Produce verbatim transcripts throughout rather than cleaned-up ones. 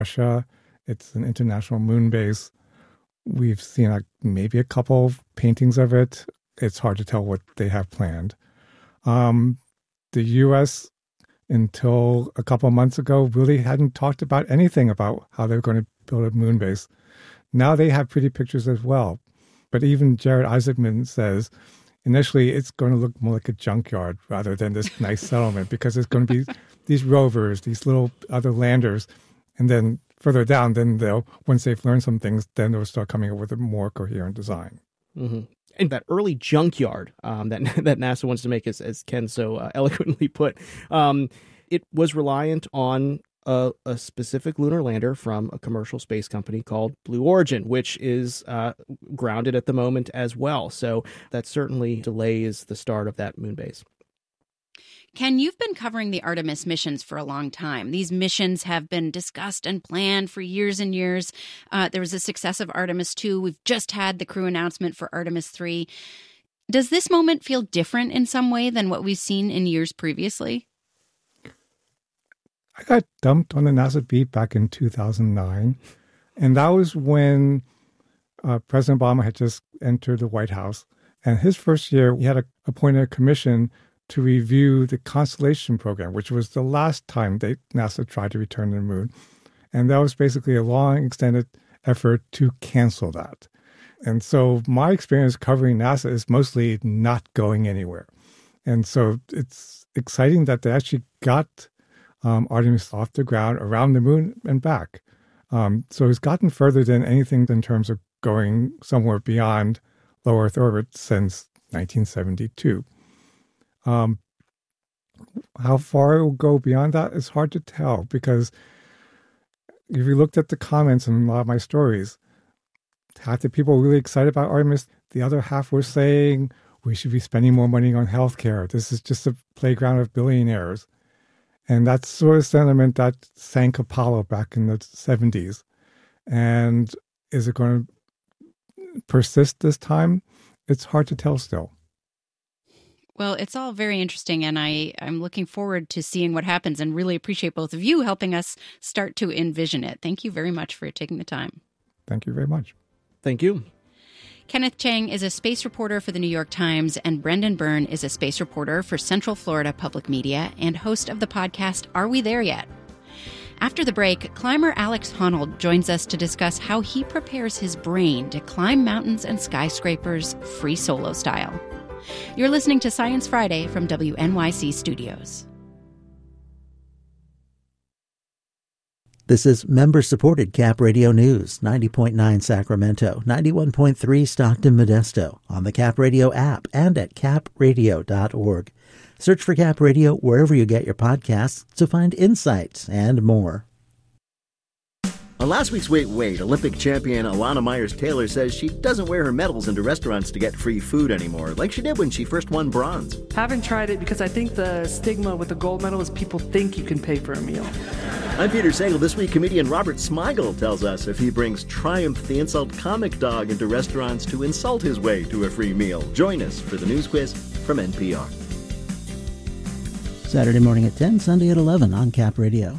Russia. It's an international moon base. We've seen like maybe a couple of paintings of it. It's hard to tell what they have planned. Um, the U S, until a couple of months ago, really hadn't talked about anything about how they're going to build a moon base. Now they have pretty pictures as well. But even Jared Isaacman says initially it's going to look more like a junkyard rather than this nice settlement, because it's going to be these rovers, these little other landers. And then further down, then they'll, once they've learned some things, then they'll start coming up with a more coherent design. Mm-hmm. And that early junkyard um, that that NASA wants to make, as, as Ken so uh, eloquently put, um, it was reliant on a, a specific lunar lander from a commercial space company called Blue Origin, which is uh, grounded at the moment as well. So that certainly delays the start of that moon base. Ken, you've been covering the Artemis missions for a long time. These missions have been discussed and planned for years and years. Uh, there was the success of Artemis two. We've just had the crew announcement for Artemis three. Does this moment feel different in some way than what we've seen in years previously? I got dumped on the NASA beat back in two thousand nine. And that was when uh, President Obama had just entered the White House. And his first year, he had a, appointed a commission to review the Constellation program, which was the last time they, NASA tried to return to the moon. And that was basically a long, extended effort to cancel that. And so my experience covering NASA is mostly not going anywhere. And so it's exciting that they actually got um, Artemis off the ground, around the moon and back. Um, so it's gotten further than anything in terms of going somewhere beyond low Earth orbit since nineteen seventy-two. Um, how far it will go beyond that is hard to tell, because if you looked at the comments in a lot of my stories, half the people were really excited about Artemis. The other half were saying we should be spending more money on healthcare. This is just a playground of billionaires. And that's sort of sentiment that sank Apollo back in the seventies. And is it going to persist this time? It's hard to tell still. Well, it's all very interesting, and I, I'm looking forward to seeing what happens, and really appreciate both of you helping us start to envision it. Thank you very much for taking the time. Thank you very much. Thank you. Kenneth Chang is a space reporter for the New York Times, and Brendan Byrne is a space reporter for Central Florida Public Media and host of the podcast Are We There Yet? After the break, climber Alex Honnold joins us to discuss how he prepares his brain to climb mountains and skyscrapers free solo style. You're listening to Science Friday from W N Y C Studios. This is member-supported Cap Radio News, ninety point nine Sacramento, ninety-one point three Stockton Modesto, on the Cap Radio app and at cap radio dot org. Search for Cap Radio wherever you get your podcasts to find insights and more. On last week's Wait Wait, Olympic champion Alana Myers-Taylor says she doesn't wear her medals into restaurants to get free food anymore, like she did when she first won bronze. Haven't tried it because I think the stigma with the gold medal is people think you can pay for a meal. I'm Peter Sagal. This week, comedian Robert Smigel tells us if he brings Triumph the Insult Comic Dog into restaurants to insult his way to a free meal. Join us for the news quiz from N P R. Saturday morning at ten, Sunday at eleven on Cap Radio.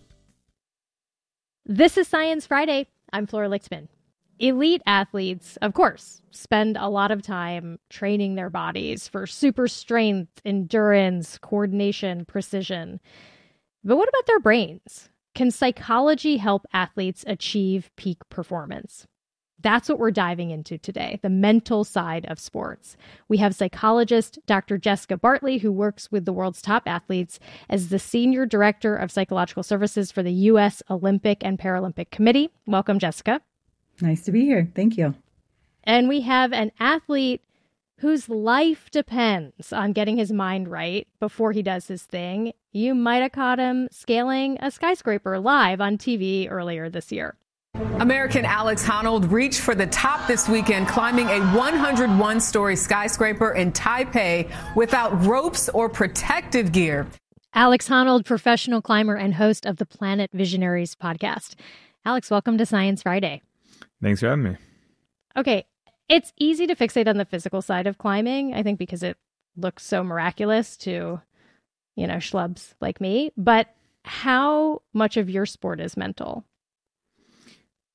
This is Science Friday. I'm Flora Lichtman. Elite athletes, of course, spend a lot of time training their bodies for super strength, endurance, coordination, precision. But what about their brains? Can psychology help athletes achieve peak performance? That's what we're diving into today, the mental side of sports. We have psychologist Doctor Jessica Bartley, who works with the world's top athletes as the Senior Director of Psychological Services for the U S Olympic and Paralympic Committee. Welcome, Jessica. Nice to be here. Thank you. And we have an athlete whose life depends on getting his mind right before he does his thing. You might have caught him scaling a skyscraper live on T V earlier this year. American Alex Honnold reached for the top this weekend, climbing a one hundred one story skyscraper in Taipei without ropes or protective gear. Alex Honnold, professional climber and host of the Planet Visionaries podcast. Alex, welcome to Science Friday. Thanks for having me. Okay, it's easy to fixate on the physical side of climbing, I think because it looks so miraculous to, you know, schlubs like me. But how much of your sport is mental?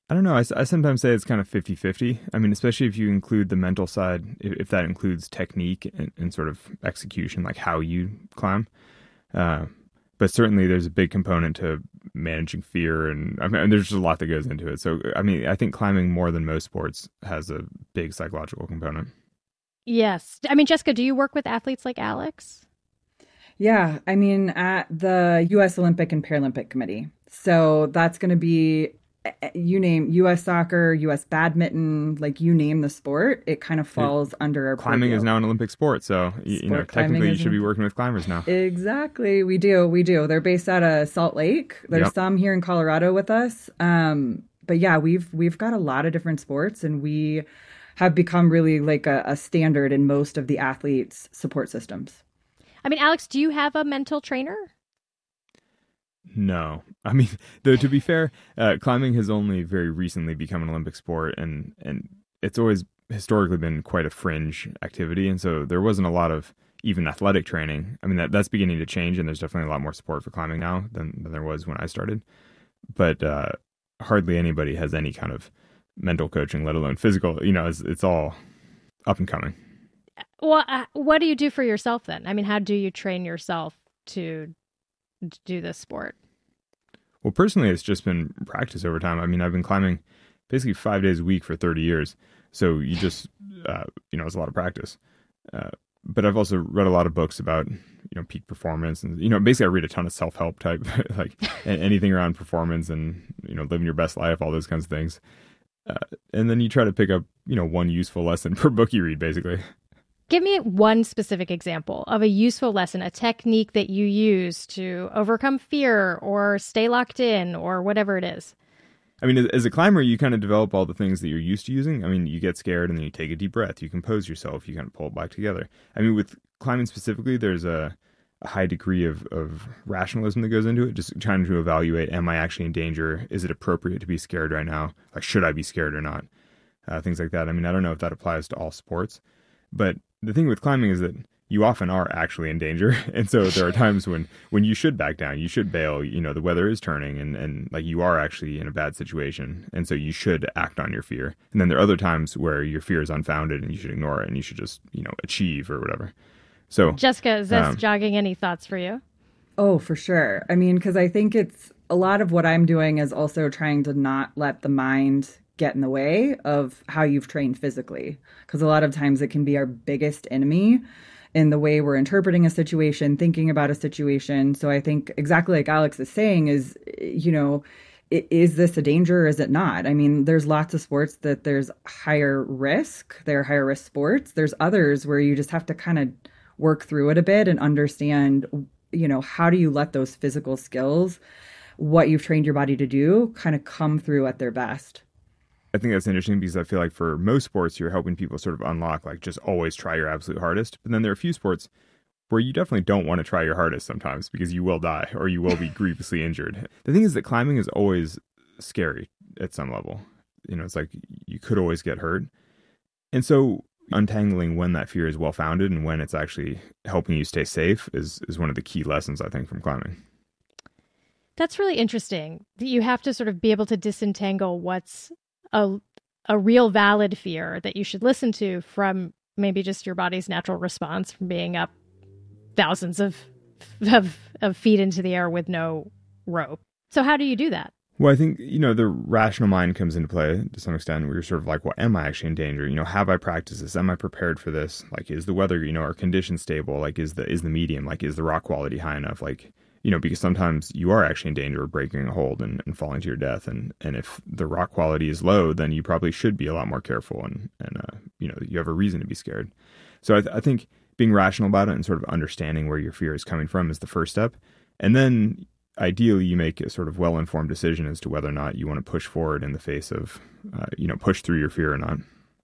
I don't know. I, I sometimes say it's kind of fifty-fifty. I mean, especially if you include the mental side, if, if that includes technique and, and sort of execution, like how you climb. Uh, but certainly there's a big component to managing fear, and I mean, there's just a lot that goes into it. So, I mean, I think climbing more than most sports has a big psychological component. Yes. I mean, Jessica, do you work with athletes like Alex? Yeah. I mean, at the U S Olympic and Paralympic Committee. So that's going to be, you name U S soccer, U S badminton, like you name the sport, it kind of falls it, under our climbing purview. Is now an Olympic sport. So, sport you know, technically you should be working with climbers now. Exactly. We do. We do. They're based out of Salt Lake. There's yep. some here in Colorado with us. Um, but yeah, we've, we've got a lot of different sports, and we have become really like a, a standard in most of the athletes' support systems. I mean, Alex, do you have a mental trainer? No. I mean, though, to be fair, uh, climbing has only very recently become an Olympic sport, and, and it's always historically been quite a fringe activity. And so there wasn't a lot of even athletic training. I mean, that that's beginning to change, and there's definitely a lot more support for climbing now than, than there was when I started. But uh, hardly anybody has any kind of mental coaching, let alone physical. You know, it's, it's all up and coming. Well, uh, what do you do for yourself then? I mean, how do you train yourself to do this sport? Well, personally, it's just been practice over time. I mean, I've been climbing basically five days a week for thirty years. So you just, uh, you know, it's a lot of practice. Uh, but I've also read a lot of books about, you know, peak performance. And, you know, basically I read a ton of self-help type, like anything around performance and, you know, living your best life, all those kinds of things. Uh, and then you try to pick up, you know, one useful lesson per book you read, basically. Give me one specific example of a useful lesson, a technique that you use to overcome fear or stay locked in or whatever it is. I mean, as a climber, you kind of develop all the things that you're used to using. I mean, you get scared and then you take a deep breath. You compose yourself. You kind of pull it back together. I mean, with climbing specifically, there's a, a high degree of, of rationalism that goes into it, just trying to evaluate, am I actually in danger? Is it appropriate to be scared right now? Like, should I be scared or not? Uh, things like that. I mean, I don't know if that applies to all sports, but the thing with climbing is that you often are actually in danger. And so there are times when, when you should back down, you should bail, you know, the weather is turning and, and like you are actually in a bad situation. And so you should act on your fear. And then there are other times where your fear is unfounded and you should ignore it and you should just, you know, achieve or whatever. So Jessica, is this um, jogging any thoughts for you? Oh, for sure. I mean, because I think it's a lot of what I'm doing is also trying to not let the mind get in the way of how you've trained physically. Because a lot of times it can be our biggest enemy in the way we're interpreting a situation, thinking about a situation. So I think exactly like Alex is saying is, you know, is this a danger or is it not? I mean, there's lots of sports that there's higher risk. They're higher risk sports. There's others where you just have to kind of work through it a bit and understand, you know, how do you let those physical skills, what you've trained your body to do, kind of come through at their best. I think that's interesting because I feel like for most sports, you're helping people sort of unlock, like, just always try your absolute hardest. But then there are a few sports where you definitely don't want to try your hardest sometimes because you will die or you will be grievously injured. The thing is that climbing is always scary at some level. You know, it's like you could always get hurt. And so untangling when that fear is well-founded and when it's actually helping you stay safe is, is one of the key lessons, I think, from climbing. That's really interesting. You have to sort of be able to disentangle what's a a real valid fear that you should listen to from maybe just your body's natural response from being up thousands of, of, of feet into the air with no rope. So how do you do that? Well, I think, you know, the rational mind comes into play to some extent where you're sort of like, well, am I actually in danger? You know, have I practiced this? Am I prepared for this? Like, is the weather, you know, are conditions stable? Like, is the, is the medium? Like, is the rock quality high enough? Like, you know, because sometimes you are actually in danger of breaking a hold and, and falling to your death. And, and if the rock quality is low, then you probably should be a lot more careful and, and uh, you know, you have a reason to be scared. So I, th- I think being rational about it and sort of understanding where your fear is coming from is the first step. And then ideally you make a sort of well-informed decision as to whether or not you want to push forward in the face of, uh, you know, push through your fear or not.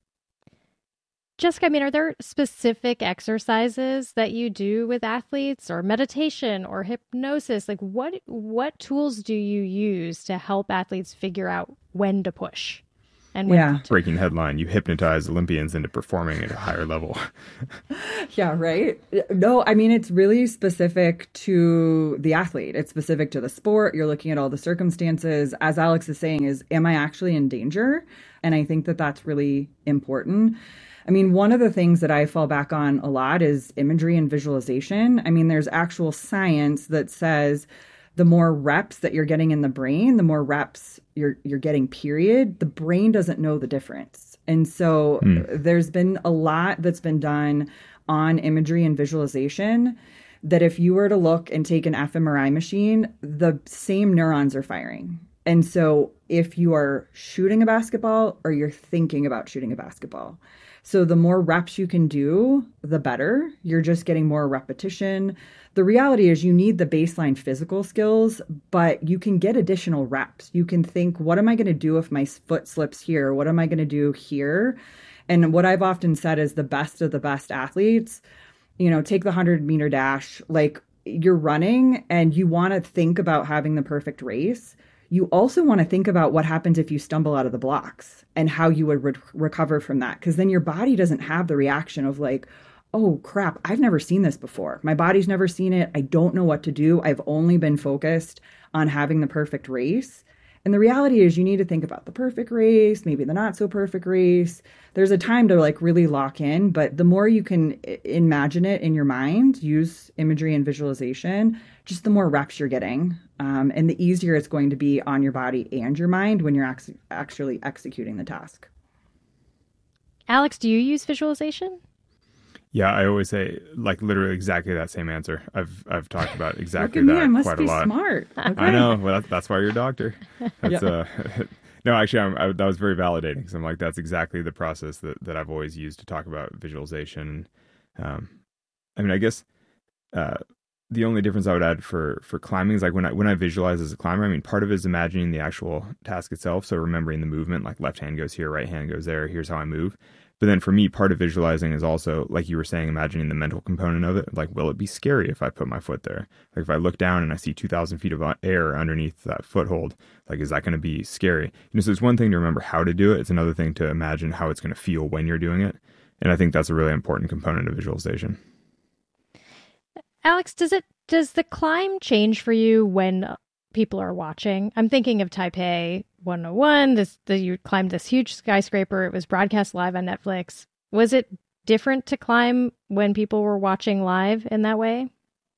Jessica, I mean, are there specific exercises that you do with athletes or meditation or hypnosis? Like what what tools do you use to help athletes figure out when to push? And yeah. Breaking headline, you hypnotize Olympians into performing at a higher level. Yeah, right. No, I mean, it's really specific to the athlete. It's specific to the sport. You're looking at all the circumstances. As Alex is saying, is, am I actually in danger? And I think that that's really important. I mean, one of the things that I fall back on a lot is imagery and visualization. I mean, there's actual science that says the more reps that you're getting in the brain, the more reps you're you're getting, period. The brain doesn't know the difference. And so mm. there's been a lot that's been done on imagery and visualization that if you were to look and take an fMRI machine, the same neurons are firing. And so if you are shooting a basketball or you're thinking about shooting a basketball, so the more reps you can do, the better. You're just getting more repetition. The reality is you need the baseline physical skills, but you can get additional reps. You can think, what am I going to do if my foot slips here? What am I going to do here? And what I've often said is the best of the best athletes, you know, take the one hundred meter dash, like you're running and you want to think about having the perfect race. You also want to think about what happens if you stumble out of the blocks and how you would re- recover from that. Because then your body doesn't have the reaction of like, oh, crap, I've never seen this before. My body's never seen it. I don't know what to do. I've only been focused on having the perfect race. And the reality is you need to think about the perfect race, maybe the not so perfect race. There's a time to like really lock in, but the more you can imagine it in your mind, use imagery and visualization, just the more reps you're getting. Um, and the easier it's going to be on your body and your mind when you're ac- actually executing the task. Alex, do you use visualization? Yeah, I always say like literally exactly that same answer. I've I've talked about exactly Look at that me, I must quite be a lot. Smart. Okay. I know. Well, that's, that's why you're a doctor. That's yeah. uh, no, actually, I'm, I, that was very validating because I'm like that's exactly the process that, that I've always used to talk about visualization. Um, I mean, I guess uh, the only difference I would add for for climbing is like when I when I visualize as a climber. I mean, part of it is imagining the actual task itself, so remembering the movement, like left hand goes here, right hand goes there. Here's how I move. But then for me, part of visualizing is also, like you were saying, imagining the mental component of it. Like, will it be scary if I put my foot there? Like, if I look down and I see two thousand feet of air underneath that foothold, like, is that going to be scary? You know, so it's one thing to remember how to do it. It's another thing to imagine how it's going to feel when you're doing it. And I think that's a really important component of visualization. Alex, does it does the climb change for you when people are watching? I'm thinking of Taipei one oh one. This the, you climbed this huge skyscraper. It was broadcast live on Netflix. Was it different to climb when people were watching live in that way?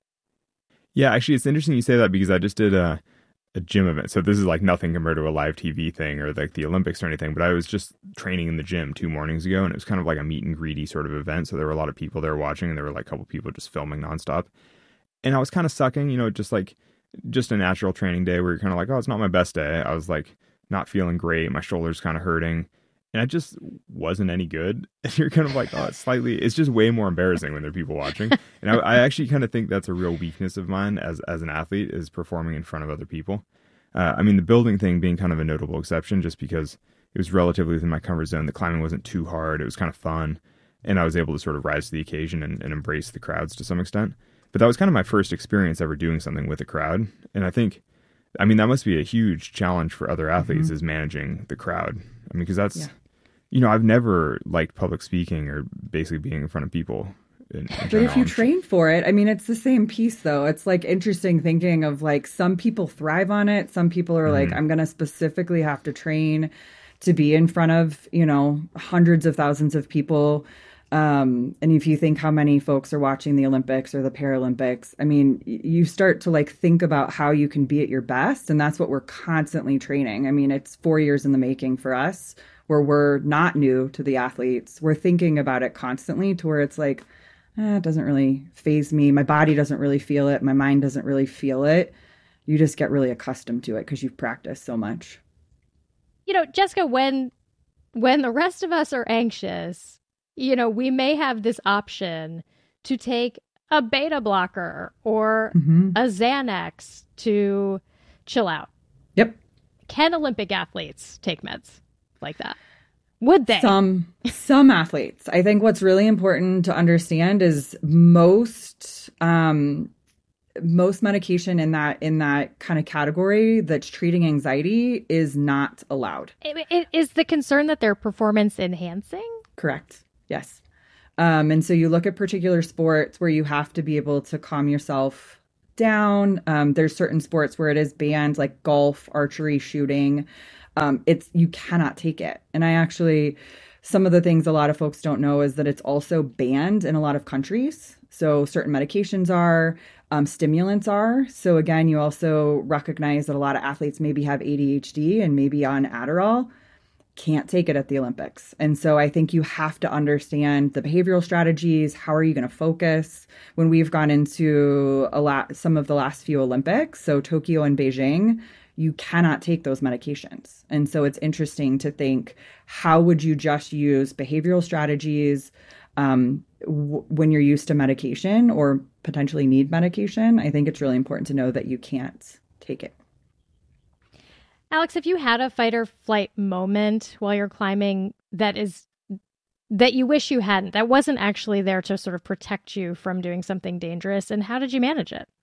Yeah, actually, it's interesting you say that because I just did a, a gym event. So this is like nothing compared to a live T V thing or like the Olympics or anything. But I was just training in the gym two mornings ago, and it was kind of like a meet and greety sort of event. So there were a lot of people there watching, and there were like a couple people just filming nonstop. And I was kind of sucking, you know, just like just a natural training day where you're kind of like, oh, it's not my best day. I was like not feeling great. My shoulder's kind of hurting. And I just wasn't any good. And you're kind of like, oh, it's slightly, it's just way more embarrassing when there are people watching. And I, I actually kind of think that's a real weakness of mine as, as an athlete is performing in front of other people. Uh, I mean, the building thing being kind of a notable exception just because it was relatively within my comfort zone. The climbing wasn't too hard. It was kind of fun. And I was able to sort of rise to the occasion and, and embrace the crowds to some extent. But that was kind of my first experience ever doing something with a crowd. And I think, I mean, that must be a huge challenge for other athletes mm-hmm. is managing the crowd. I mean, because that's, yeah. you know, I've never liked public speaking or basically being in front of people. In, in but if you train for it, I mean, it's the same piece, though. It's like interesting thinking of like some people thrive on it. Some people are mm-hmm. like, I'm going to specifically have to train to be in front of, you know, hundreds of thousands of people. Um, and if you think how many folks are watching the Olympics or the Paralympics, I mean, you start to like think about how you can be at your best. And that's what we're constantly training. I mean, it's four years in the making for us where we're not new to the athletes. We're thinking about it constantly to where it's like, eh, it doesn't really faze me. My body doesn't really feel it. My mind doesn't really feel it. You just get really accustomed to it because you've practiced so much. You know, Jessica, when when the rest of us are anxious, you know, we may have this option to take a beta blocker or mm-hmm. a Xanax to chill out. Yep. Can Olympic athletes take meds like that? Would they? Some some athletes. I think what's really important to understand is most um, most medication in that in that kind of category that's treating anxiety is not allowed. It, it, is the concern that they're performance enhancing? Correct. Yes. Um, and so you look at particular sports where you have to be able to calm yourself down. Um, there's certain sports where it is banned, like golf, archery, shooting. Um, it's you cannot take it. And I actually, some of the things a lot of folks don't know is that it's also banned in a lot of countries. So certain medications are, um, stimulants are. So again, you also recognize that a lot of athletes maybe have A D H D and maybe on Adderall, can't take it at the Olympics. And so I think you have to understand the behavioral strategies. How are you going to focus? When we've gone into a lot, some of the last few Olympics, so Tokyo and Beijing, you cannot take those medications. And so it's interesting to think, how would you just use behavioral strategies um, w- when you're used to medication or potentially need medication? I think it's really important to know that you can't take it. Alex, have you had a fight or flight moment while you're climbing that is that you wish you hadn't, that wasn't actually there to sort of protect you from doing something dangerous? And how did you manage it?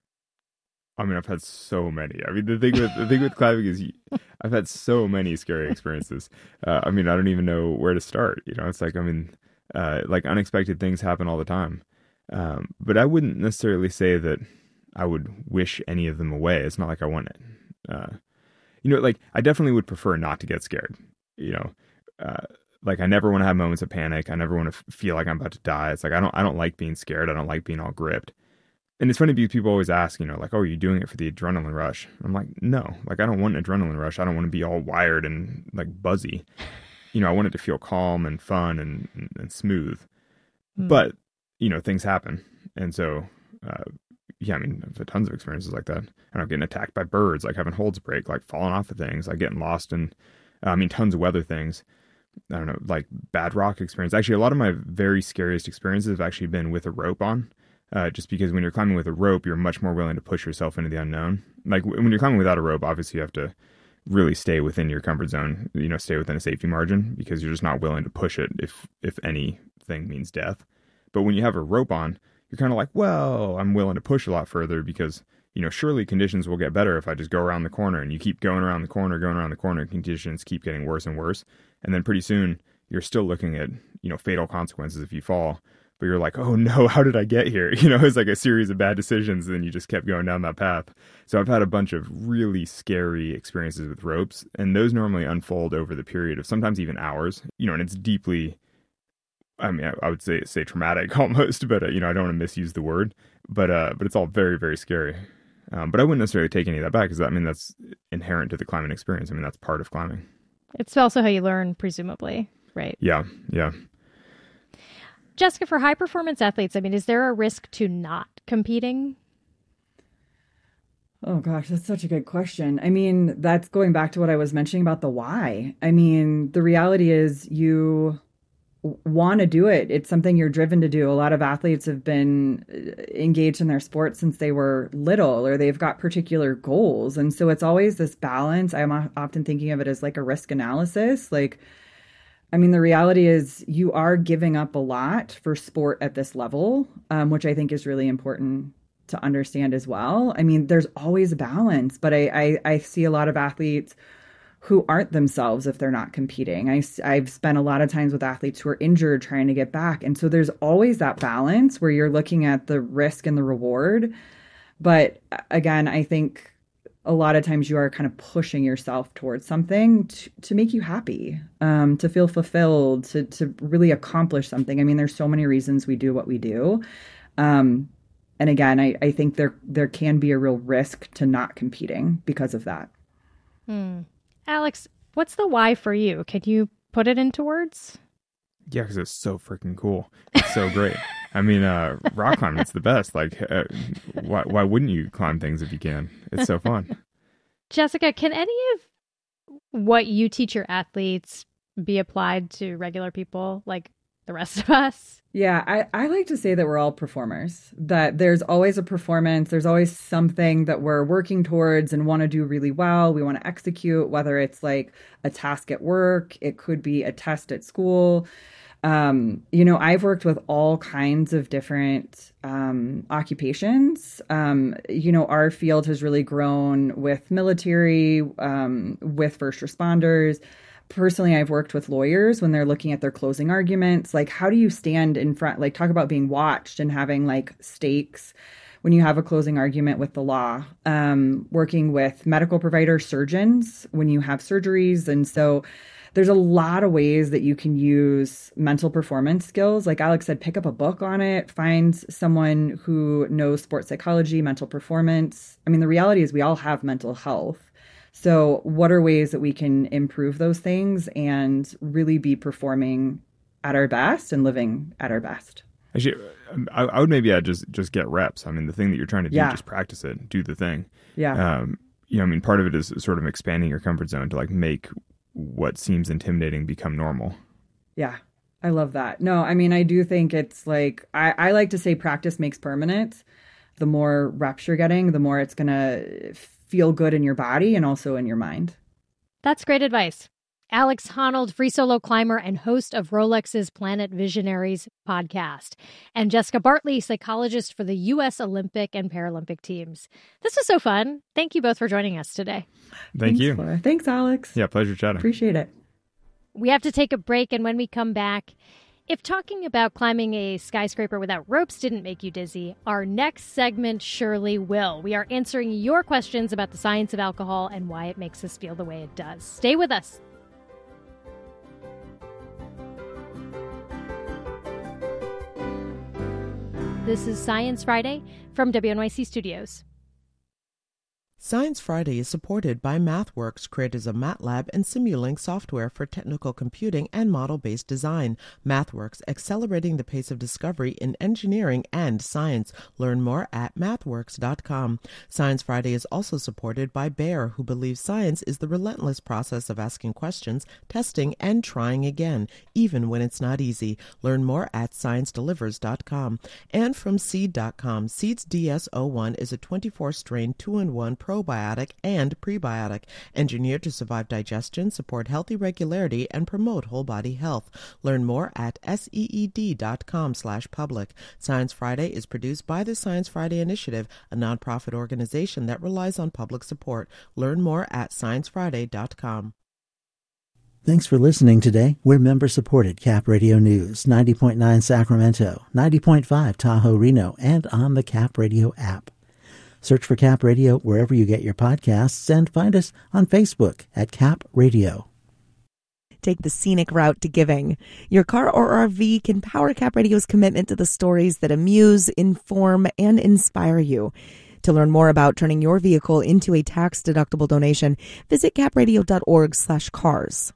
I mean, I've had so many. I mean, the thing with the thing with climbing is I've had so many scary experiences. Uh, I mean, I don't even know where to start. You know, it's like, I mean, uh, like unexpected things happen all the time. Um, but I wouldn't necessarily say that I would wish any of them away. It's not like I want it. Uh, You know, like, I definitely would prefer not to get scared, you know, uh, like, I never want to have moments of panic. I never want to f- feel like I'm about to die. It's like, I don't, I don't like being scared. I don't like being all gripped. And it's funny because people always ask, you know, like, oh, are you doing it for the adrenaline rush? I'm like, no, like, I don't want an adrenaline rush. I don't want to be all wired and like buzzy. You know, I want it to feel calm and fun and, and, and smooth, mm. But, you know, things happen. And so, uh, yeah, I mean, I've had tons of experiences like that. I don't know, getting attacked by birds, like having holds break, like falling off of things, like getting lost in, uh, I mean, tons of weather things. I don't know, like bad rock experience. Actually, a lot of my very scariest experiences have actually been with a rope on, uh, just because when you're climbing with a rope, you're much more willing to push yourself into the unknown. Like when you're climbing without a rope, obviously you have to really stay within your comfort zone, you know, stay within a safety margin because you're just not willing to push it if, if anything means death. But when you have a rope on, you're kind of like, well, I'm willing to push a lot further because, you know, surely conditions will get better if I just go around the corner, and you keep going around the corner, going around the corner, conditions keep getting worse and worse. And then pretty soon you're still looking at, you know, fatal consequences if you fall, but you're like, oh no, how did I get here? You know, it's like a series of bad decisions. And then you just kept going down that path. So I've had a bunch of really scary experiences with ropes, and those normally unfold over the period of sometimes even hours, you know, and it's deeply, I mean, I would say say traumatic almost, but uh, you know, I don't want to misuse the word, but uh, but it's all very, very scary. Um, but I wouldn't necessarily take any of that back because I mean that's inherent to the climbing experience. I mean that's part of climbing. It's also how you learn, presumably, right? Yeah, yeah. Jessica, for high performance athletes, I mean, is there a risk to not competing? Oh gosh, that's such a good question. I mean, that's going back to what I was mentioning about the why. I mean, the reality is you want to do it. It's something you're driven to do. A lot of athletes have been engaged in their sport since they were little, or they've got particular goals. And so it's always this balance. I'm often thinking of it as like a risk analysis. Like, I mean, the reality is you are giving up a lot for sport at this level, um, which I think is really important to understand as well. I mean, there's always a balance, but I, I, I see a lot of athletes who aren't themselves if they're not competing. I, I've spent a lot of times with athletes who are injured trying to get back. And so there's always that balance where you're looking at the risk and the reward. But again, I think a lot of times you are kind of pushing yourself towards something to, to make you happy, um, to feel fulfilled, to, to really accomplish something. I mean, there's so many reasons we do what we do. Um, and again, I, I think there, there can be a real risk to not competing because of that. Hmm. Alex, what's the why for you? Can you put it into words? Yeah, because it's so freaking cool. It's so great. I mean, uh, rock climbing, it's the best. Like, uh, why, why wouldn't you climb things if you can? It's so fun. Jessica, can any of what you teach your athletes be applied to regular people like the rest of us? Yeah, I, I like to say that we're all performers, that there's always a performance. There's always something that we're working towards and want to do really well. We want to execute, whether it's like a task at work, it could be a test at school. Um, you know, I've worked with all kinds of different um, occupations. Um, you know, our field has really grown with military, um, with first responders. Personally, I've worked with lawyers when they're looking at their closing arguments. Like, how do you stand in front, like, talk about being watched and having like stakes when you have a closing argument with the law. Um, working with medical providers, surgeons, when you have surgeries. And so there's a lot of ways that you can use mental performance skills. Like Alex said, pick up a book on it, find someone who knows sports psychology, mental performance. I mean, the reality is we all have mental health. So what are ways that we can improve those things and really be performing at our best and living at our best? Actually, I, I would maybe add just, just get reps. I mean, the thing that you're trying to do, Yeah. just practice it, do the thing. Yeah. Um, you know, I mean, part of it is sort of expanding your comfort zone to like make what seems intimidating become normal. Yeah, I love that. No, I mean, I do think it's like, I, I like to say practice makes permanent. The more reps you're getting, the more it's going to feel good in your body and also in your mind. That's great advice. Alex Honnold, free solo climber and host of Rolex's Planet Visionaries podcast, and Jessica Bartley, psychologist for the U S Olympic and Paralympic teams. This was so fun. Thank you both for joining us today. Thank Thanks, you. Laura. Thanks, Alex. Yeah, pleasure chatting. Appreciate it. We have to take a break, and when we come back, if talking about climbing a skyscraper without ropes didn't make you dizzy, our next segment surely will. We are answering your questions about the science of alcohol and why it makes us feel the way it does. Stay with us. This is Science Friday from W N Y C Studios. Science Friday is supported by MathWorks, creators of MATLAB and Simulink software for technical computing and model-based design. MathWorks, accelerating the pace of discovery in engineering and science. Learn more at mathworks dot com. Science Friday is also supported by Bayer, who believes science is the relentless process of asking questions, testing, and trying again, even when it's not easy. Learn more at science delivers dot com. And from seed dot com, Seeds D S zero one is a twenty-four strain two in one probiotic and prebiotic, engineered to survive digestion, support healthy regularity, and promote whole body health. Learn more at seed dot com slash public. Science Friday is produced by the Science Friday Initiative, a nonprofit organization that relies on public support. Learn more at science friday dot com. Thanks for listening today. We're member-supported Cap Radio News, ninety point nine Sacramento, ninety point five Tahoe Reno, and on the Cap Radio app. Search for Cap Radio wherever you get your podcasts and find us on Facebook at Cap Radio. Take the scenic route to giving. Your car or R V can power Cap Radio's commitment to the stories that amuse, inform, and inspire you. To learn more about turning your vehicle into a tax-deductible donation, visit capradio dot org slash cars.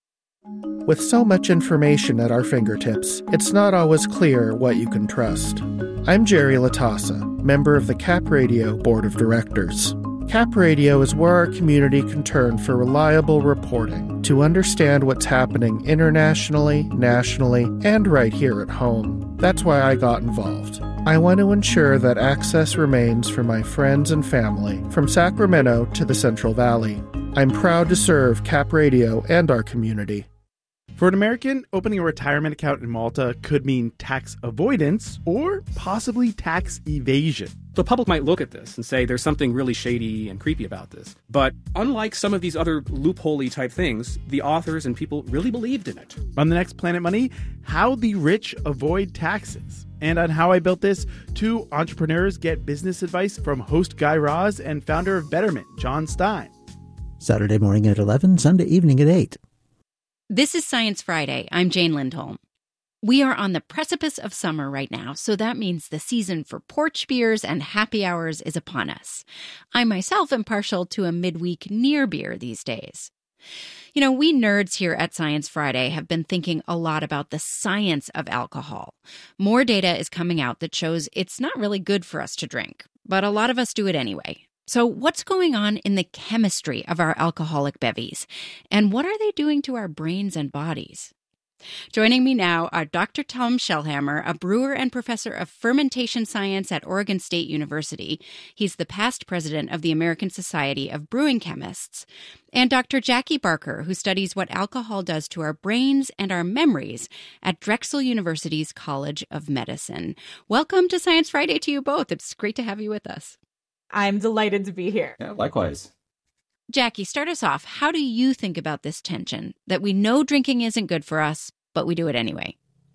With so much information at our fingertips, it's not always clear what you can trust. I'm Jerry Latassa, member of the Cap Radio Board of Directors. Cap Radio is where our community can turn for reliable reporting to understand what's happening internationally, nationally, and right here at home. That's why I got involved. I want to ensure that access remains for my friends and family from Sacramento to the Central Valley. I'm proud to serve Cap Radio and our community. For an American, opening a retirement account in Malta could mean tax avoidance or possibly tax evasion. The public might look at this and say there's something really shady and creepy about this. But unlike some of these other loophole-y type things, the authors and people really believed in it. On the next Planet Money, how the rich avoid taxes. And on How I Built This, two entrepreneurs get business advice from host Guy Raz and founder of Betterment, John Stein. Saturday morning at eleven, Sunday evening at eight. This is Science Friday. I'm Jane Lindholm. We are on the precipice of summer right now, so that means the season for porch beers and happy hours is upon us. I myself am partial to a midweek near beer these days. You know, we nerds here at Science Friday have been thinking a lot about the science of alcohol. More data is coming out that shows it's not really good for us to drink, but a lot of us do it anyway. So what's going on in the chemistry of our alcoholic bevies? And what are they doing to our brains and bodies? Joining me now are Doctor Tom Shellhammer, a brewer and professor of fermentation science at Oregon State University. He's the past president of the American Society of Brewing Chemists. And Doctor Jackie Barker, who studies what alcohol does to our brains and our memories at Drexel University's College of Medicine. Welcome to Science Friday to you both. It's great to have you with us. I'm delighted to be here. Yeah, likewise. Jackie, start us off. How do you think about this tension that we know drinking isn't good for us, but we do it anyway?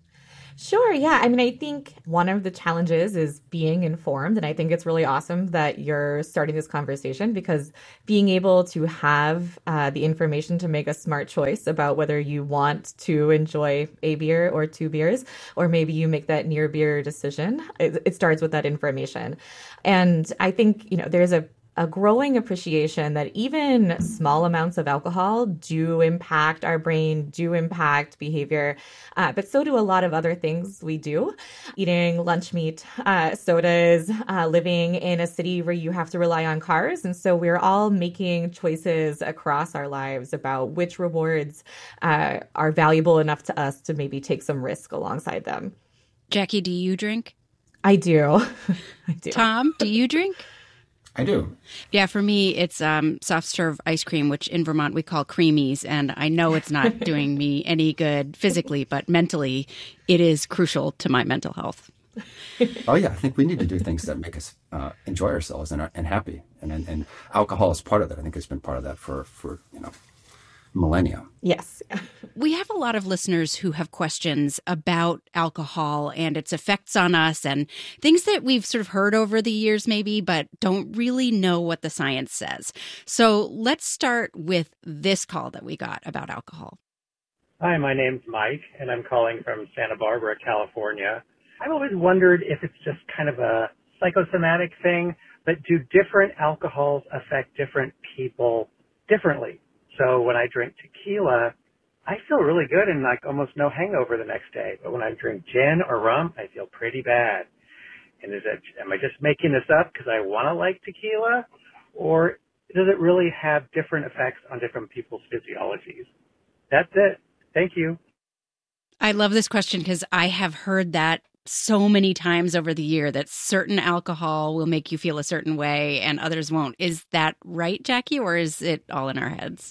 Sure. Yeah. I mean, I think one of the challenges is being informed. And I think it's really awesome that you're starting this conversation, because being able to have uh, the information to make a smart choice about whether you want to enjoy a beer or two beers, or maybe you make that near beer decision, it, it starts with that information. And I think, you know, there's a a growing appreciation that even small amounts of alcohol do impact our brain, do impact behavior, uh, but so do a lot of other things we do. Eating lunch meat, uh, sodas, uh, living in a city where you have to rely on cars. And so we're all making choices across our lives about which rewards uh, are valuable enough to us to maybe take some risk alongside them. Jackie, do you drink? I do. I do. Tom, do you drink? I do. Yeah, for me, it's um, soft serve ice cream, which in Vermont we call creamies. And I know it's not doing me any good physically, but mentally, it is crucial to my mental health. Oh, yeah. I think we need to do things that make us uh, enjoy ourselves and, and happy. And, and and alcohol is part of that. I think it's been part of that for, for you know, millennia. Yes. We have a lot of listeners who have questions about alcohol and its effects on us and things that we've sort of heard over the years maybe, but don't really know what the science says. So let's start with this call that we got about alcohol. Hi, my name's Mike, and I'm calling from Santa Barbara, California. I've always wondered if it's just kind of a psychosomatic thing, but do different alcohols affect different people differently? So when I drink tequila, I feel really good and like almost no hangover the next day. But when I drink gin or rum, I feel pretty bad. And is it, am I just making this up because I want to like tequila? Or does it really have different effects on different people's physiologies? That's it. Thank you. I love this question because I have heard that so many times over the year, that certain alcohol will make you feel a certain way and others won't. Is that right, Jackie, or is it all in our heads?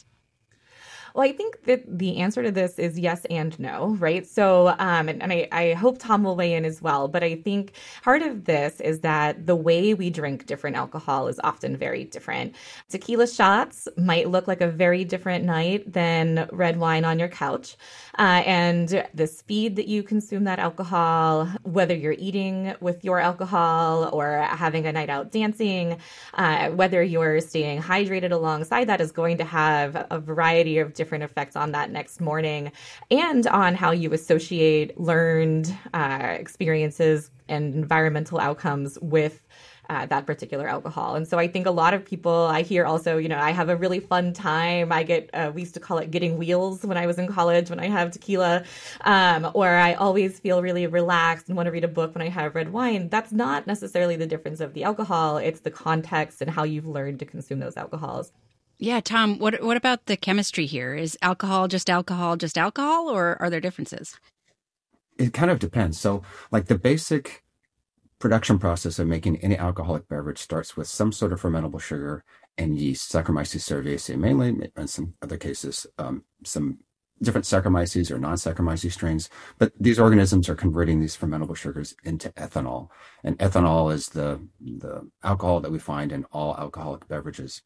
Well, I think that the answer to this is yes and no, right? So, um, and, and I, I hope Tom will weigh in as well, but I think part of this is that the way we drink different alcohol is often very different. Tequila shots might look like a very different night than red wine on your couch. Uh, and the speed that you consume that alcohol, whether you're eating with your alcohol or having a night out dancing, uh, whether you're staying hydrated alongside that, is going to have a variety of different different effects on that next morning and on how you associate learned uh, experiences and environmental outcomes with Uh, that particular alcohol. And so I think a lot of people, I hear also, you know, I have a really fun time. I get, uh, we used to call it getting wheels when I was in college when I have tequila, um, or I always feel really relaxed and want to read a book when I have red wine. That's not necessarily the difference of the alcohol. It's the context and how you've learned to consume those alcohols. Yeah, Tom, what what about the chemistry here? Is alcohol just alcohol, just alcohol, or are there differences? It kind of depends. So like the basic production process of making any alcoholic beverage starts with some sort of fermentable sugar and yeast, Saccharomyces cerevisiae mainly, in some other cases, um, some different Saccharomyces or non-Saccharomyces strains. But these organisms are converting these fermentable sugars into ethanol. And ethanol is the, the alcohol that we find in all alcoholic beverages.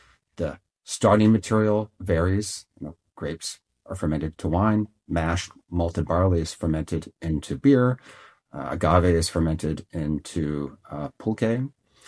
The starting material varies. You know, grapes are fermented to wine. Mashed malted barley is fermented into beer. Uh, agave is fermented into uh, pulque,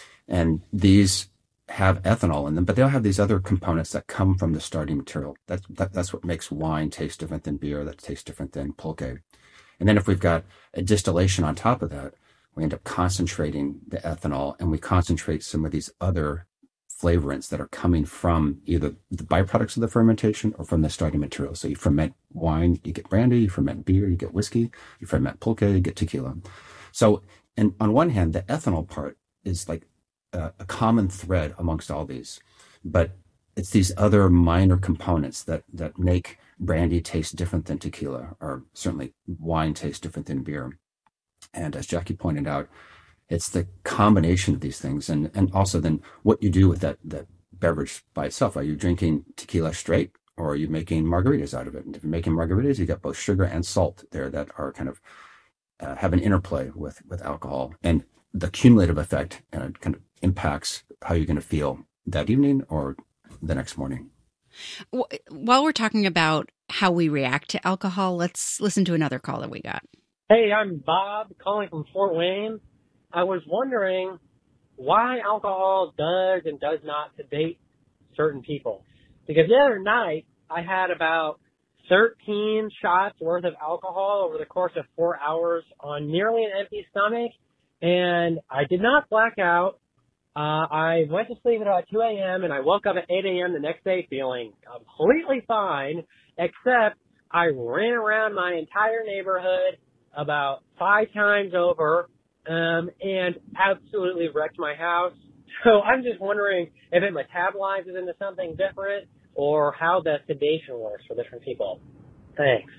and these have ethanol in them, but they'll have these other components that come from the starting material. That's that, that's what makes wine taste different than beer, that tastes different than pulque. And then if we've got a distillation on top of that, we end up concentrating the ethanol, and we concentrate some of these other flavorants that are coming from either the byproducts of the fermentation or from the starting material. So you ferment wine, you get brandy. You ferment beer, you get whiskey. You ferment pulque, you get tequila. So, and on one hand, the ethanol part is like a, a common thread amongst all these, but it's these other minor components that that make brandy tastes different than tequila, or certainly wine tastes different than beer. And as Jackie pointed out, it's the combination of these things, and, and also then what you do with that, that beverage by itself. Are you drinking tequila straight, or are you making margaritas out of it? And if you're making margaritas, you got both sugar and salt there that are kind of uh, have an interplay with, with alcohol. And the cumulative effect uh, kind of impacts how you're going to feel that evening or the next morning. While we're talking about how we react to alcohol, let's listen to another call that we got. Hey, I'm Bob calling from Fort Wayne. I was wondering why alcohol does and does not sedate certain people. Because the other night, I had about thirteen shots worth of alcohol over the course of four hours on nearly an empty stomach, and I did not black out. Uh, I went to sleep at about two a.m. and I woke up at eight a.m. the next day feeling completely fine, except I ran around my entire neighborhood about five times over um, and absolutely wrecked my house. So I'm just wondering if it metabolizes into something different or how the sedation works for different people. Thanks.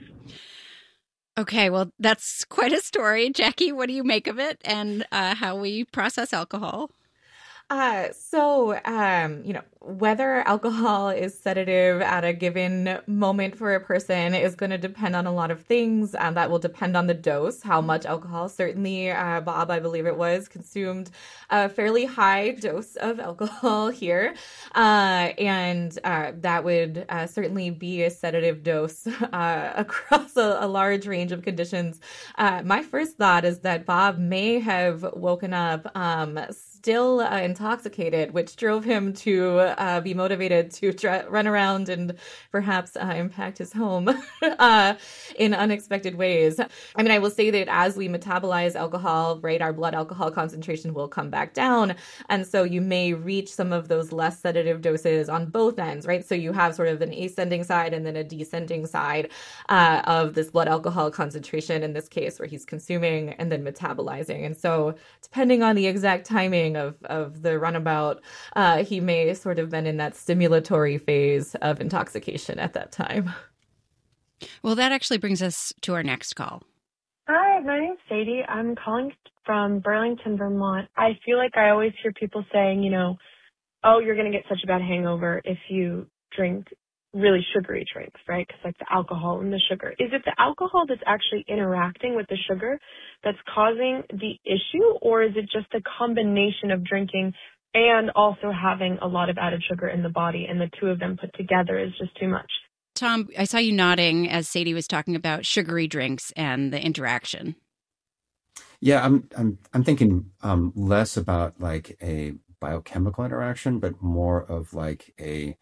Okay, well, that's quite a story. Jackie, what do you make of it and uh, how we process alcohol? Uh, so, um, you know, whether alcohol is sedative at a given moment for a person is going to depend on a lot of things. Um, that will depend on the dose, how much alcohol. Certainly, uh, Bob, I believe it was, consumed a fairly high dose of alcohol here. Uh, and uh, that would uh, certainly be a sedative dose uh, across a, a large range of conditions. Uh, my first thought is that Bob may have woken up um, still uh, intoxicated, which drove him to uh, be motivated to try, run around and perhaps uh, impact his home uh, in unexpected ways. I mean, I will say that as we metabolize alcohol, right, our blood alcohol concentration will come back down. And so you may reach some of those less sedative doses on both ends, right? So you have sort of an ascending side and then a descending side uh, of this blood alcohol concentration in this case where he's consuming and then metabolizing. And so depending on the exact timing of, of the runabout, uh, he may sort of been in that stimulatory phase of intoxication at that time. Well, that actually brings us to our next call. Hi, my name's Sadie. I'm calling from Burlington, Vermont. I feel like I always hear people saying, you know, oh, you're going to get such a bad hangover if you drink really sugary drinks, right? Because like the alcohol and the sugar. Is it the alcohol that's actually interacting with the sugar that's causing the issue, or is it just a combination of drinking and also having a lot of added sugar in the body, and the two of them put together is just too much? Tom, I saw you nodding as Sadie was talking about sugary drinks and the interaction. Yeah, I'm I'm I'm thinking um, less about like a biochemical interaction, but more of like a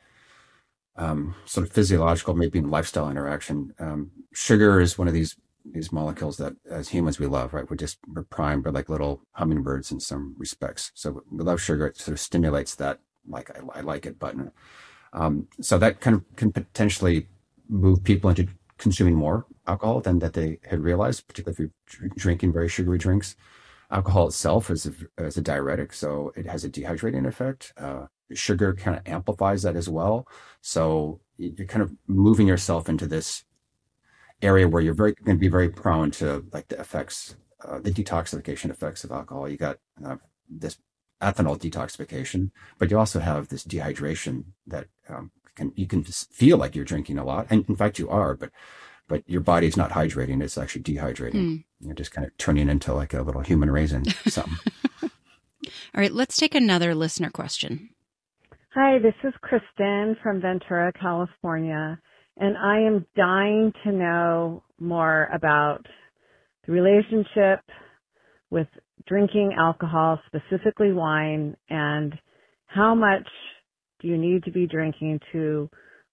um, sort of physiological, maybe lifestyle interaction. Um, sugar is one of these these molecules that as humans we love, right? We're just we're primed, we're like little hummingbirds in some respects. So we love sugar. It sort of stimulates that like I, I like it button. Um, so that kind of can potentially move people into consuming more alcohol than that they had realized, particularly if you're drinking very sugary drinks. Alcohol itself is a, is a diuretic, so it has a dehydrating effect. Uh, sugar kind of amplifies that as well. So you're kind of moving yourself into this area where you're very going to be very prone to like the effects, uh, the detoxification effects of alcohol. You got uh, this ethanol detoxification, but you also have this dehydration that um, can you can feel like you're drinking a lot, and in fact you are, but but your body's not hydrating; it's actually dehydrating. Mm. You're just kind of turning into like a little human raisin. Something. All right, let's take another listener question. Hi, this is Kristen from Ventura, California, and I am dying to know more about the relationship with drinking alcohol, specifically wine, and how much do you need to be drinking to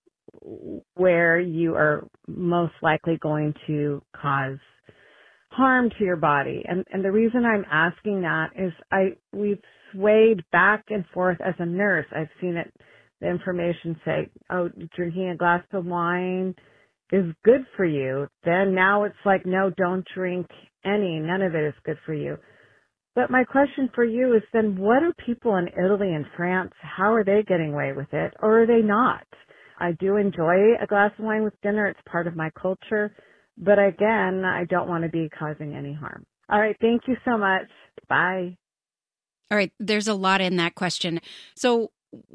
where you are most likely going to cause harm to your body. And and the reason I'm asking that is I we've swayed back and forth as a nurse. I've seen it, the information say, oh, drinking a glass of wine is good for you. Then now it's like, no, don't drink any. None of it is good for you. But my question for you is then what are people in Italy and France, how are they getting away with it, or are they not? I do enjoy a glass of wine with dinner. It's part of my culture. But again, I don't want to be causing any harm. All right. Thank you so much. Bye. All right. There's a lot in that question. So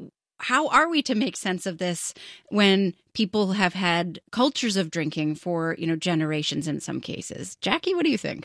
how are we to make sense of this when people have had cultures of drinking for, you know, generations in some cases? Jackie, what do you think?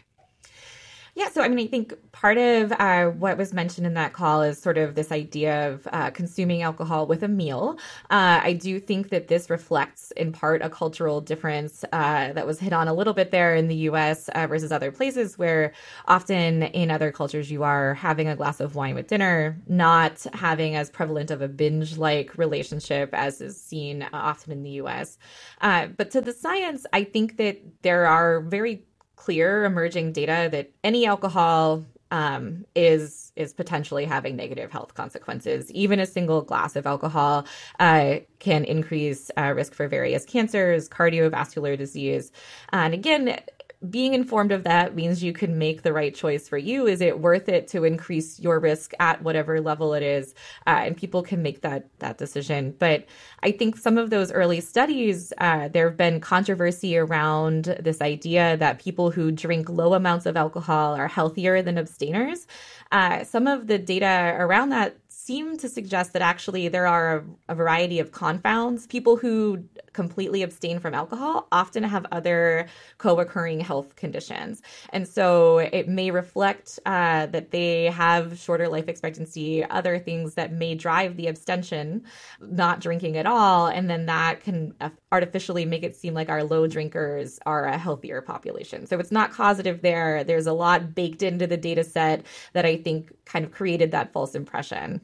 Yeah, so I mean, I think part of uh, what was mentioned in that call is sort of this idea of uh, consuming alcohol with a meal. Uh, I do think that this reflects in part a cultural difference uh, that was hit on a little bit there in the U S uh, versus other places, where often in other cultures you are having a glass of wine with dinner, not having as prevalent of a binge-like relationship as is seen uh, often in the U S. Uh, but to the science, I think that there are very clear emerging data that any alcohol um, is is potentially having negative health consequences. Even a single glass of alcohol uh, can increase uh, risk for various cancers, cardiovascular disease. And again, being informed of that means you can make the right choice for you. Is it worth it to increase your risk at whatever level it is? Uh, and people can make that that decision. But I think some of those early studies, uh, there have been controversy around this idea that people who drink low amounts of alcohol are healthier than abstainers. Uh, some of the data around that seem to suggest that actually there are a, a variety of confounds. People who completely abstain from alcohol often have other co-occurring health conditions. And so it may reflect uh, that they have shorter life expectancy, other things that may drive the abstention, not drinking at all. And then that can artificially make it seem like our low drinkers are a healthier population. So it's not causative there. There's a lot baked into the data set that I think kind of created that false impression.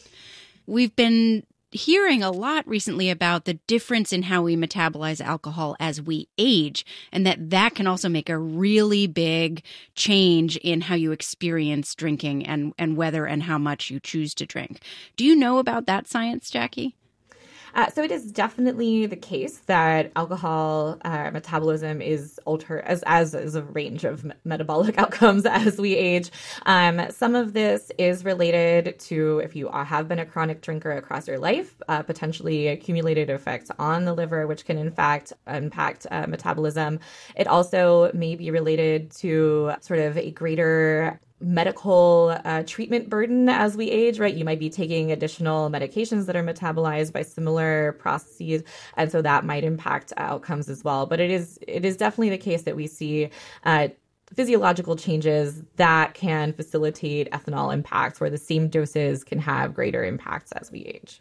We've been hearing a lot recently about the difference in how we metabolize alcohol as we age, and that that can also make a really big change in how you experience drinking and, and whether and how much you choose to drink. Do you know about that science, Jackie? Uh, so it is definitely the case that alcohol uh, metabolism is altered, as as is a range of me- metabolic outcomes as we age. Um, some of this is related to if you are, have been a chronic drinker across your life, uh, potentially accumulated effects on the liver, which can in fact impact uh, metabolism. It also may be related to sort of a greater medical uh, treatment burden as we age, right? You might be taking additional medications that are metabolized by similar processes, and so that might impact outcomes as well. But it is it is definitely the case that we see uh, physiological changes that can facilitate ethanol impacts, where the same doses can have greater impacts as we age.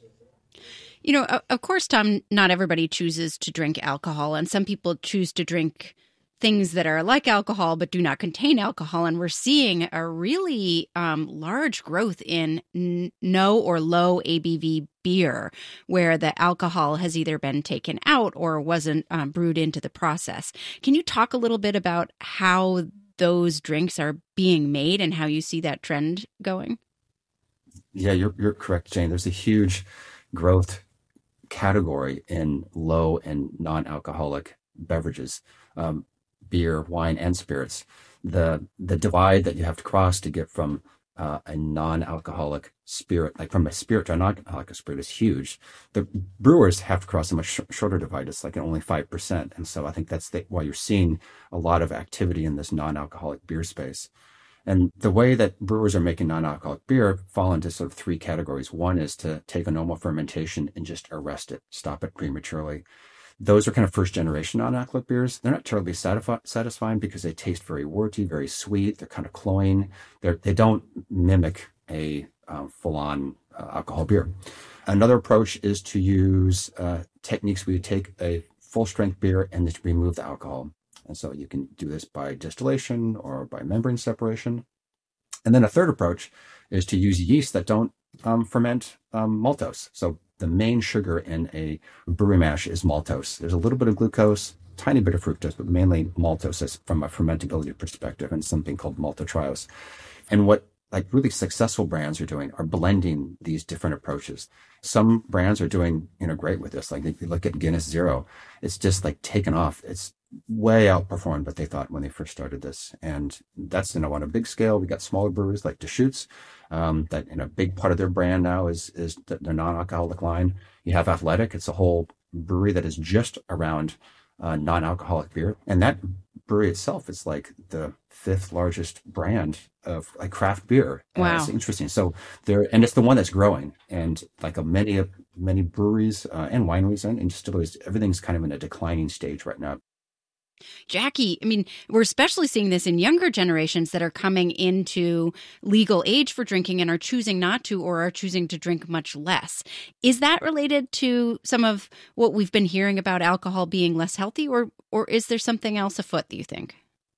You know, of course, Tom, not everybody chooses to drink alcohol, and some people choose to drink things that are like alcohol but do not contain alcohol. And we're seeing a really um, large growth in n- no or low A B V beer, where the alcohol has either been taken out or wasn't um, brewed into the process. Can you talk a little bit about how those drinks are being made and how you see that trend going? Yeah, you're you're correct, Jane. There's a huge growth category in low and non-alcoholic beverages. Um, beer, wine, and spirits. The the divide that you have to cross to get from uh, a non-alcoholic spirit, like from a spirit to a non-alcoholic spirit, is huge. The brewers have to cross a much sh- shorter divide. It's like only five percent. And so I think that's the, why you're seeing a lot of activity in this non-alcoholic beer space. And the way that brewers are making non-alcoholic beer fall into sort of three categories. One is to take a normal fermentation and just arrest it, stop it prematurely. Those are kind of first generation non-alcoholic beers. They're not terribly satisfi- satisfying because they taste very worty, very sweet. They're kind of cloying. They're, they don't mimic a um, full-on uh, alcohol beer. Another approach is to use uh, techniques where you take a full-strength beer and just remove the alcohol. And so you can do this by distillation or by membrane separation. And then a third approach is to use yeast that don't um, ferment um, maltose. So the main sugar in a brewery mash is maltose. There's a little bit of glucose, tiny bit of fructose, but mainly maltose from a fermentability perspective, and something called maltotriose. And what like really successful brands are doing are blending these different approaches. Some brands are doing, you know, great with this. Like if you look at Guinness Zero, it's just like taken off. It's way outperformed what they thought when they first started this. And that's, you know, on a big scale. We got smaller breweries like Deschutes, um, that, you know, a big part of their brand now is, is their non-alcoholic line. You have Athletic. It's a whole brewery that is just around uh, non-alcoholic beer. And that brewery itself is like the fifth largest brand of like craft beer. Wow. Uh, it's interesting. So there, and it's the one that's growing. And like a many, many breweries uh, and wineries and, and distilleries, everything's kind of in a declining stage right now. Jackie, I mean, we're especially seeing this in younger generations that are coming into legal age for drinking and are choosing not to or are choosing to drink much less. Is that related to some of what we've been hearing about alcohol being less healthy, or or is there something else afoot that you think?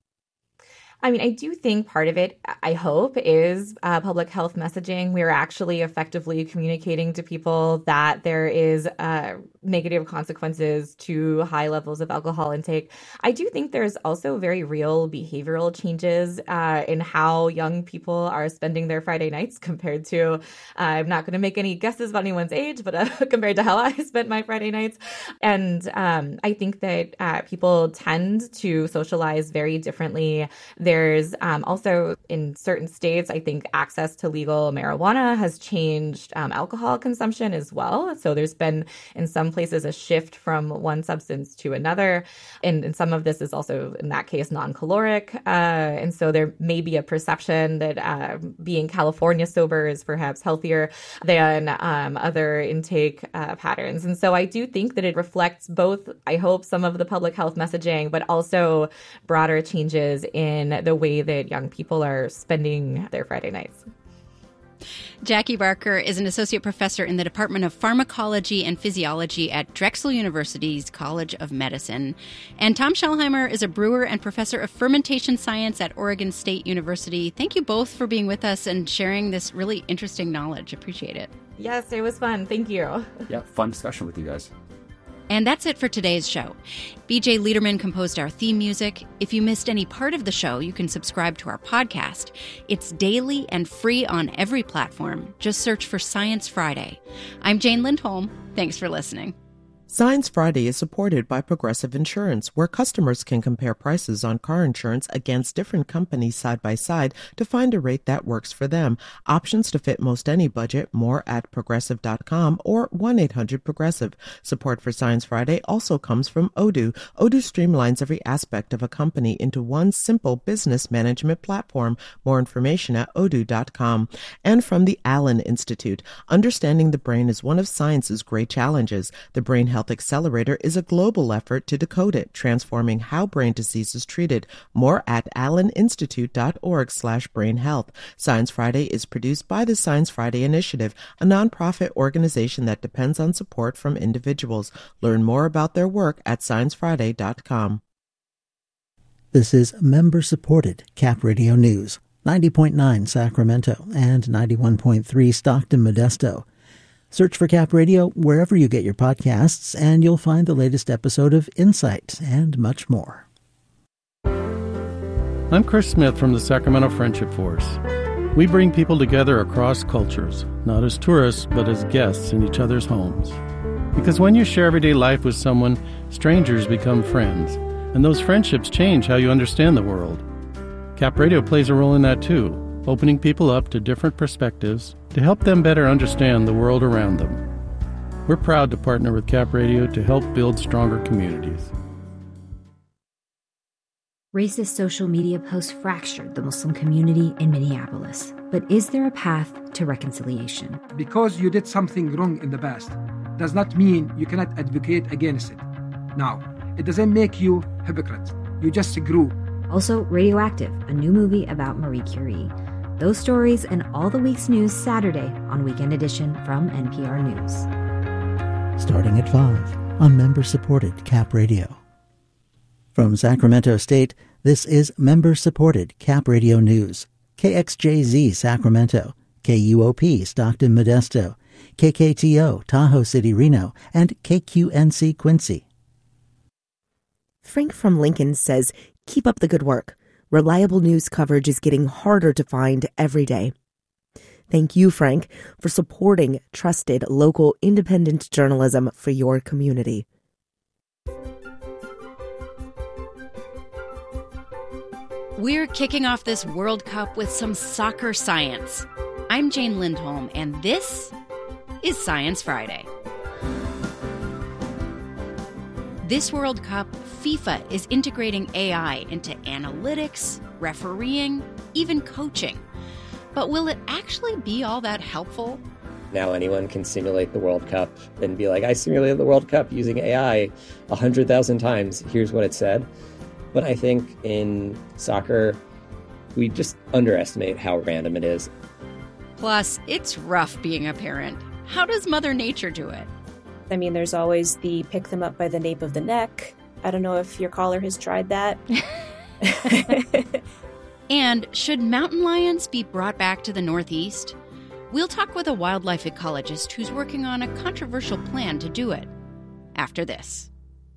I mean, I do think part of it, I hope, is uh, public health messaging. We're actually effectively communicating to people that there is uh, negative consequences to high levels of alcohol intake. I do think there's also very real behavioral changes uh, in how young people are spending their Friday nights compared to, uh, I'm not going to make any guesses about anyone's age, but uh, compared to how I spent my Friday nights. And um, I think that uh, people tend to socialize very differently. There's um, also in certain states, I think access to legal marijuana has changed um, alcohol consumption as well. So there's been in some places a shift from one substance to another. And, and some of this is also in that case non-caloric. Uh, and so there may be a perception that uh, being California sober is perhaps healthier than um, other intake uh, patterns. And so I do think that it reflects both, I hope, some of the public health messaging, but also broader changes in the way that young people are spending their Friday nights. Jackie Barker is an associate professor in the Department of Pharmacology and Physiology at Drexel University's College of Medicine. And Tom Schellheimer is a brewer and professor of fermentation science at Oregon State University. Thank you both for being with us and sharing this really interesting knowledge. Appreciate it. Yes, it was fun. Thank you. Yeah, fun discussion with you guys. And that's it for today's show. B J Liederman composed our theme music. If you missed any part of the show, you can subscribe to our podcast. It's daily and free on every platform. Just search for Science Friday. I'm Jane Lindholm. Thanks for listening. Science Friday is supported by Progressive Insurance, where customers can compare prices on car insurance against different companies side by side to find a rate that works for them. Options to fit most any budget. More at progressive dot com or one eight hundred progressive. Support for Science Friday also comes from Odoo. Odoo streamlines every aspect of a company into one simple business management platform. More information at odoo dot com. And from the Allen Institute. Understanding the brain is one of science's great challenges. The Brain Health Accelerator is a global effort to decode it, transforming how brain disease is treated. More at allen institute dot org slash brain health. Science Friday is produced by the Science Friday Initiative, a nonprofit organization that depends on support from individuals. Learn more about their work at science friday dot com. This is member-supported Cap Radio News, ninety point nine Sacramento and ninety-one point three Stockton Modesto. Search for Cap Radio wherever you get your podcasts, and you'll find the latest episode of Insight and much more. I'm Chris Smith from the Sacramento Friendship Force. We bring people together across cultures, not as tourists, but as guests in each other's homes. Because when you share everyday life with someone, strangers become friends, and those friendships change how you understand the world. Cap Radio plays a role in that too, opening people up to different perspectives to help them better understand the world around them. We're proud to partner with Cap Radio to help build stronger communities. Racist social media posts fractured the Muslim community in Minneapolis. But is there a path to reconciliation? Because you did something wrong in the past does not mean you cannot advocate against it. Now, it doesn't make you hypocrite. You just grew. Also, Radioactive, a new movie about Marie Curie. Those stories and all the week's news Saturday on Weekend Edition from N P R News. Starting at five on member-supported Cap Radio. From Sacramento State, this is member-supported Cap Radio News. K X J Z Sacramento, K U O P Stockton Modesto, K K T O Tahoe City Reno, and K Q N C Quincy. Frank from Lincoln says, keep up the good work. Reliable news coverage is getting harder to find every day. Thank you, Frank, for supporting trusted local independent journalism for your community. We're kicking off this World Cup with some soccer science. I'm Jane Lindholm, and this is Science Friday. This World Cup, FIFA is integrating A I into analytics, refereeing, even coaching. But will it actually be all that helpful? Now anyone can simulate the World Cup and be like, I simulated the World Cup using A I one hundred thousand times. Here's what it said. But I think in soccer, we just underestimate how random it is. Plus, it's rough being a parent. How does Mother Nature do it? I mean, there's always the pick them up by the nape of the neck. I don't know if your caller has tried that. And should mountain lions be brought back to the Northeast? We'll talk with a wildlife ecologist who's working on a controversial plan to do it. After this.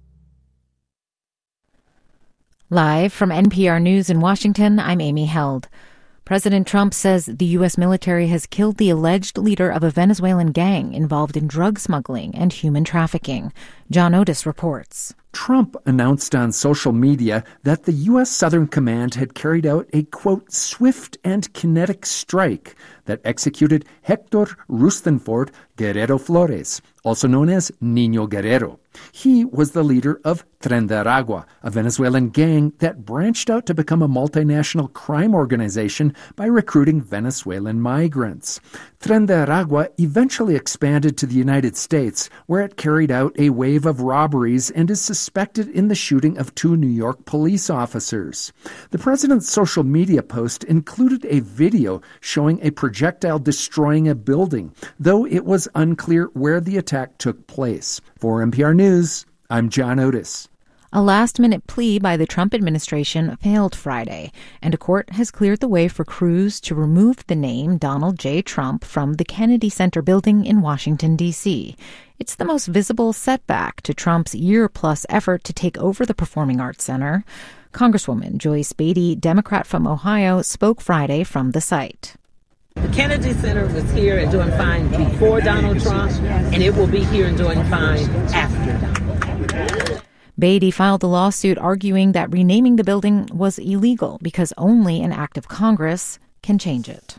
Live from N P R News in Washington, I'm Amy Held. President Trump says the U S military has killed the alleged leader of a Venezuelan gang involved in drug smuggling and human trafficking. John Otis reports. Trump announced on social media that the U S Southern Command had carried out a, quote, swift and kinetic strike that executed Hector Rustenford Guerrero Flores, also known as Niño Guerrero. He was the leader of Tren de Aragua, a Venezuelan gang that branched out to become a multinational crime organization by recruiting Venezuelan migrants. Tren de Aragua eventually expanded to the United States, where it carried out a wave of robberies and is suspected in the shooting of two New York police officers. The president's social media post included a video showing a projectile destroying a building, though it was unclear where the attack took place. For N P R News, I'm John Otis. A last-minute plea by the Trump administration failed Friday, and a court has cleared the way for Cruz to remove the name Donald J. Trump from the Kennedy Center building in Washington, D C It's the most visible setback to Trump's year-plus effort to take over the Performing Arts Center. Congresswoman Joyce Beatty, Democrat from Ohio, spoke Friday from the site. The Kennedy Center was here and doing fine before Donald Trump, and it will be here and doing fine after Donald Trump. Beatty filed the lawsuit arguing that renaming the building was illegal because only an act of Congress can change it.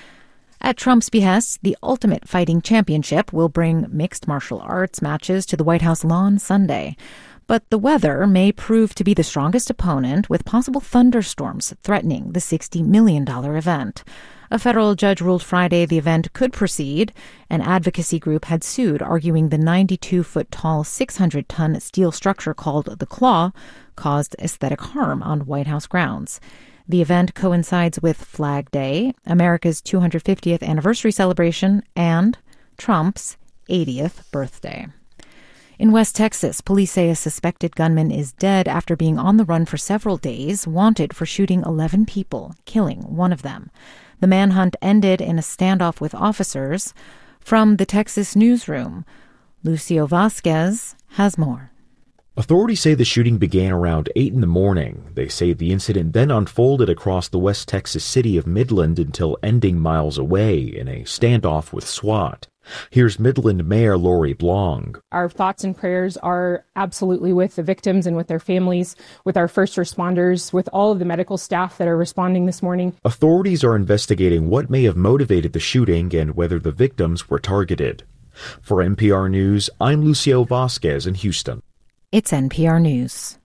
At Trump's behest, the Ultimate Fighting Championship will bring mixed martial arts matches to the White House lawn Sunday. But the weather may prove to be the strongest opponent, with possible thunderstorms threatening the sixty million dollars event. A federal judge ruled Friday the event could proceed. An advocacy group had sued, arguing the ninety-two foot tall, six hundred ton steel structure called the Claw caused aesthetic harm on White House grounds. The event coincides with Flag Day, America's two hundred fiftieth anniversary celebration, and Trump's eightieth birthday. In West Texas, police say a suspected gunman is dead after being on the run for several days, wanted for shooting eleven people, killing one of them. The manhunt ended in a standoff with officers. From the Texas newsroom, Lucio Vasquez has more. Authorities say the shooting began around eight in the morning. They say the incident then unfolded across the West Texas city of Midland until ending miles away in a standoff with SWAT. Here's Midland Mayor Lori Blong. Our thoughts and prayers are absolutely with the victims and with their families, with our first responders, with all of the medical staff that are responding this morning. Authorities are investigating what may have motivated the shooting and whether the victims were targeted. For N P R News, I'm Lucio Vasquez in Houston. It's N P R News.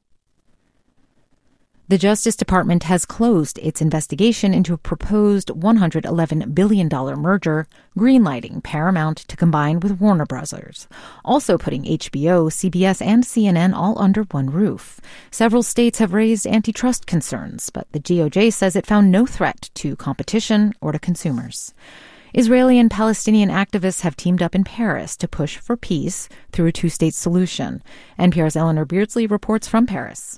The Justice Department has closed its investigation into a proposed one hundred eleven billion dollars merger, greenlighting Paramount to combine with Warner Brothers, also putting H B O, C B S, and C N N all under one roof. Several states have raised antitrust concerns, but the D O J says it found no threat to competition or to consumers. Israeli and Palestinian activists have teamed up in Paris to push for peace through a two-state solution. N P R's Eleanor Beardsley reports from Paris.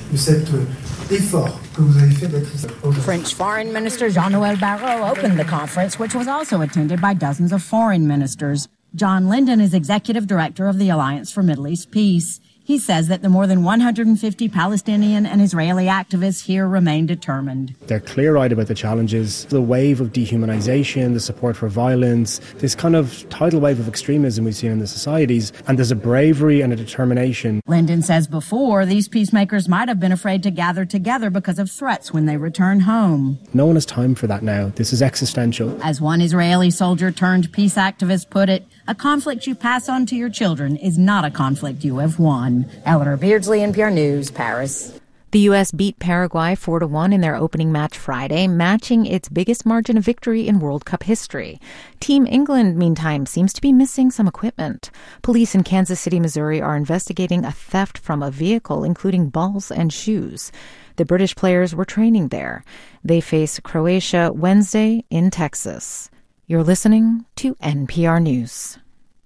French Foreign Minister Jean-Noël Barrot opened the conference, which was also attended by dozens of foreign ministers. John Linden is executive director of the Alliance for Middle East Peace. He says that the more than one hundred fifty Palestinian and Israeli activists here remain determined. They're clear-eyed about the challenges, the wave of dehumanization, the support for violence, this kind of tidal wave of extremism we've seen in the societies, and there's a bravery and a determination. Linden says before, these peacemakers might have been afraid to gather together because of threats when they return home. No one has time for that now. This is existential. As one Israeli soldier turned peace activist put it, A conflict you pass on to your children is not a conflict you have won. Eleanor Beardsley, N P R News, Paris. The U S beat Paraguay four to one in their opening match Friday, matching its biggest margin of victory in World Cup history. Team England, meantime, seems to be missing some equipment. Police in Kansas City, Missouri are investigating a theft from a vehicle, including balls and shoes. The British players were training there. They face Croatia Wednesday in Texas. You're listening to N P R News.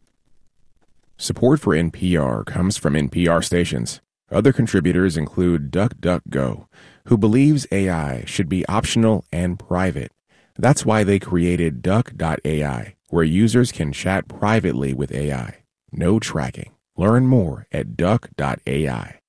Support for N P R comes from N P R stations. Other contributors include DuckDuckGo, who believes A I should be optional and private. That's why they created Duck dot A I, where users can chat privately with A I. No tracking. Learn more at Duck dot A I.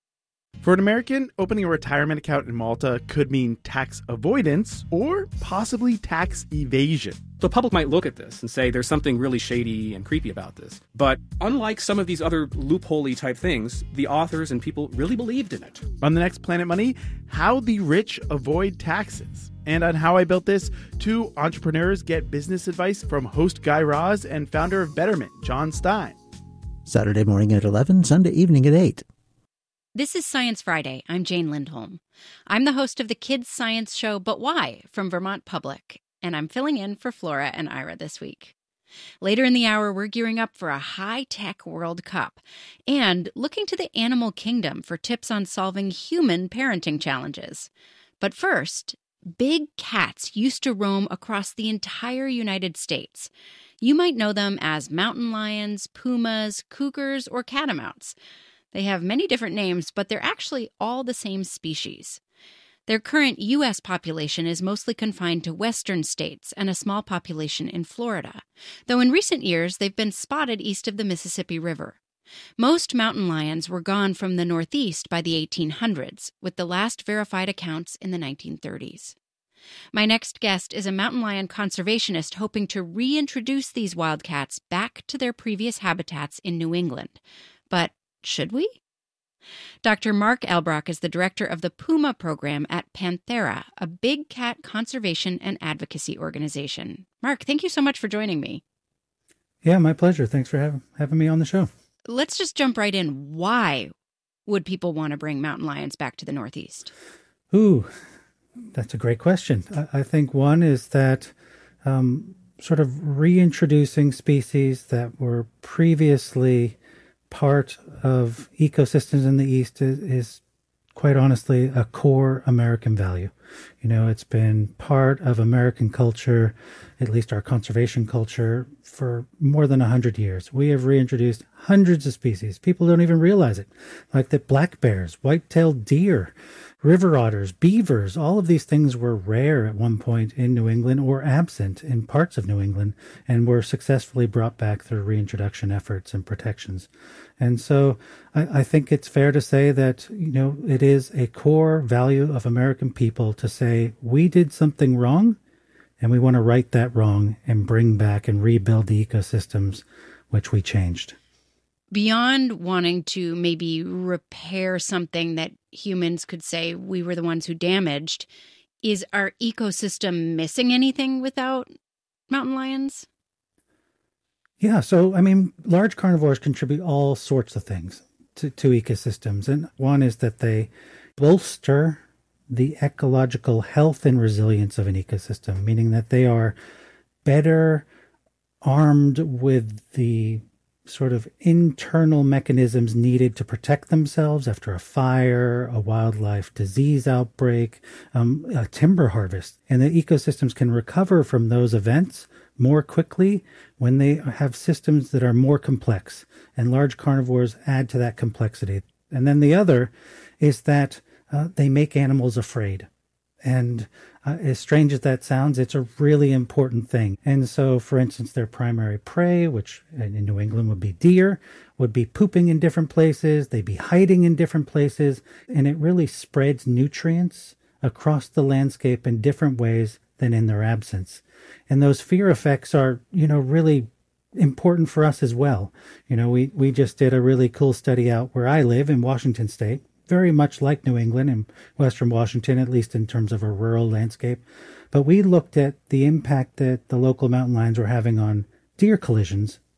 For an American, opening a retirement account in Malta could mean tax avoidance or possibly tax evasion. The public might look at this and say there's something really shady and creepy about this. But unlike some of these other loophole-y type things, the authors and people really believed in it. On the next Planet Money, how the rich avoid taxes. And on How I Built This, two entrepreneurs get business advice from host Guy Raz and founder of Betterment, John Stein. Saturday morning at eleven, Sunday evening at eight. This is Science Friday. I'm Jane Lindholm. I'm the host of the Kids Science Show, But Why? From Vermont Public, and I'm filling in for Flora and Ira this week. Later in the hour, we're gearing up for a high-tech World Cup and looking to the animal kingdom for tips on solving human parenting challenges. But first, big cats used to roam across the entire United States. You might know them as mountain lions, pumas, cougars, or catamounts. They have many different names, but they're actually all the same species. Their current U S population is mostly confined to western states and a small population in Florida, though in recent years they've been spotted east of the Mississippi River. Most mountain lions were gone from the Northeast by the eighteen hundreds, with the last verified accounts in the nineteen thirties. My next guest is a mountain lion conservationist hoping to reintroduce these wildcats back to their previous habitats in New England. But should we? Doctor Mark Elbrock is the director of the Puma program at Panthera, a big cat conservation and advocacy organization. Mark, thank you so much for joining me. Yeah, my pleasure. Thanks for having, having me on the show. Let's just jump right in. Why would people want to bring mountain lions back to the Northeast? Ooh, that's a great question. I, I think one is that um, sort of reintroducing species that were previously part of ecosystems in the East is, is quite honestly a core American value. You know, it's been part of American culture, at least our conservation culture, for more than one hundred years. We have reintroduced hundreds of species. People don't even realize it. Like the black bears, white-tailed deer, river otters, beavers, all of these things were rare at one point in New England or absent in parts of New England and were successfully brought back through reintroduction efforts and protections. And so I, I think it's fair to say that, you know, it is a core value of American people to say we did something wrong and we want to right that wrong and bring back and rebuild the ecosystems which we changed. Beyond wanting to maybe repair something that humans could say we were the ones who damaged, is our ecosystem missing anything without mountain lions? Yeah, so, I mean, large carnivores contribute all sorts of things to, to ecosystems. And one is that they bolster the ecological health and resilience of an ecosystem, meaning that they are better armed with the sort of internal mechanisms needed to protect themselves after a fire, a wildlife disease outbreak, um, a timber harvest. And the ecosystems can recover from those events more quickly when they have systems that are more complex. And large carnivores add to that complexity. And then the other is that uh, they make animals afraid. And uh, as strange as that sounds, it's a really important thing. And so, for instance, their primary prey, which in New England would be deer, would be pooping in different places. They'd be hiding in different places. And it really spreads nutrients across the landscape in different ways than in their absence. And those fear effects are, you know, really important for us as well. You know, we, we just did a really cool study out where I live in Washington State, very much like New England and Western Washington, at least in terms of a rural landscape. But we looked at the impact that the local mountain lions were having on deer collisions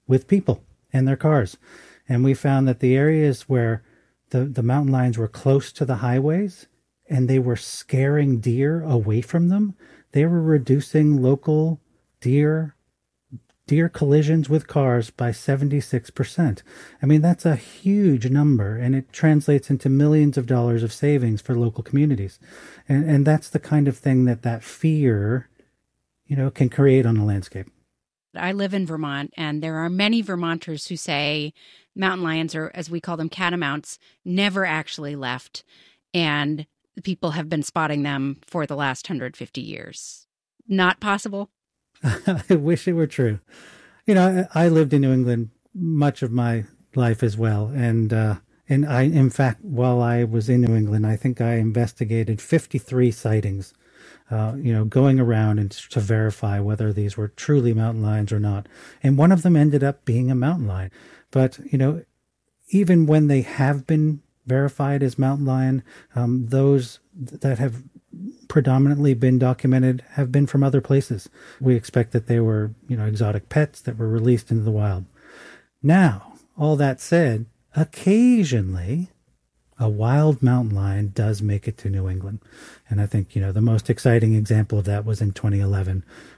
with people and their cars. And we found that the areas where the, the mountain lions were close to the highways and they were scaring deer away from them, they were reducing local deer deer collisions with cars by seventy-six percent. I mean, that's a huge number, and it translates into millions of dollars of savings for local communities. And, and that's the kind of thing that that fear, you know, can create on a landscape. I live in Vermont, and there are many Vermonters who say mountain lions, or as we call them, catamounts, never actually left. And people have been spotting them for the last one hundred fifty years. Not possible? I wish it were true. You know, I, I lived in New England much of my life as well. And, uh, and I, in fact, while I was in New England, I think I investigated fifty-three sightings, uh, you know, going around and to verify whether these were truly mountain lions or not. And one of them ended up being a mountain lion. But, you know, even when they have been verified as mountain lion, um, those that have predominantly been documented have been from other places. We expect that they were, you know, exotic pets that were released into the wild. Now, all that said, occasionally a wild mountain lion does make it to New England. And I think, you know, the most exciting example of that was in twenty eleven